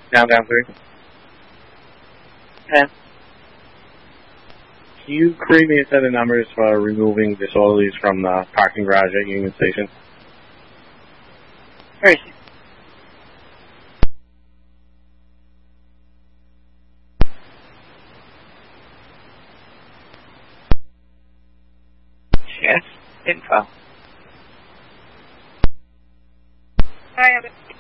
Down 3. 10. Can you create me a set of numbers for removing disorderlies from the parking garage at Union Station? Tracy. Yes. Info. I have it.